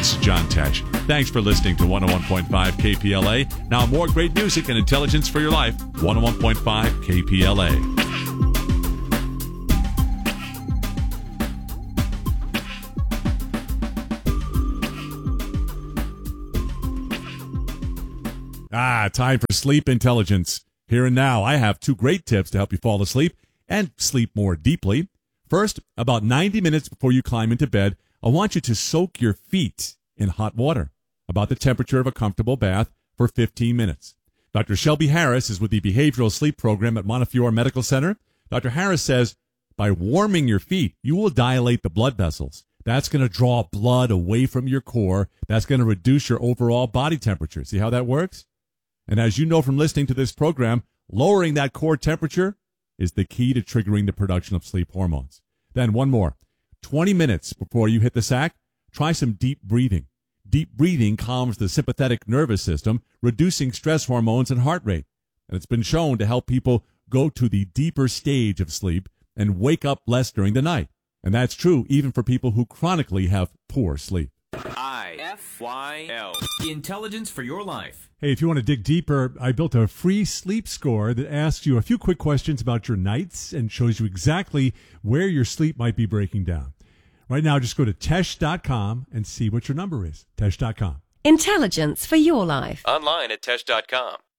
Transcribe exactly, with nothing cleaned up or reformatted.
This is John Tesh. Thanks for listening to one oh one point five K P L A. Now more great music and intelligence for your life. one oh one point five K P L A. Ah, time for sleep intelligence. Here and now, I have two great tips to help you fall asleep and sleep more deeply. First, about ninety minutes before you climb into bed, I want you to soak your feet in hot water, about the temperature of a comfortable bath, for fifteen minutes. Doctor Shelby Harris is with the Behavioral Sleep Program at Montefiore Medical Center. Doctor Harris says, by warming your feet, you will dilate the blood vessels. That's going to draw blood away from your core. That's going to reduce your overall body temperature. See how that works? And as you know from listening to this program, lowering that core temperature is the key to triggering the production of sleep hormones. Then one more. twenty minutes before you hit the sack, try some deep breathing. Deep breathing calms the sympathetic nervous system, reducing stress hormones and heart rate. And it's been shown to help people go to the deeper stage of sleep and wake up less during the night. And that's true even for people who chronically have poor sleep. I F Y L. Intelligence for your life. Hey, if you want to dig deeper, I built a free sleep score that asks you a few quick questions about your nights and shows you exactly where your sleep might be breaking down. Right now, just go to Tesh dot com and see what your number is. Tesh dot com. Intelligence for your life. Online at Tesh dot com.